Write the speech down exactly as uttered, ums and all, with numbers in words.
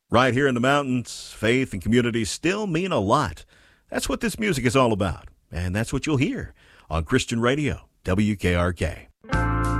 Right here in the mountains, faith and community still mean a lot. That's what this music is all about, and that's what you'll hear on Christian Radio, W K R K.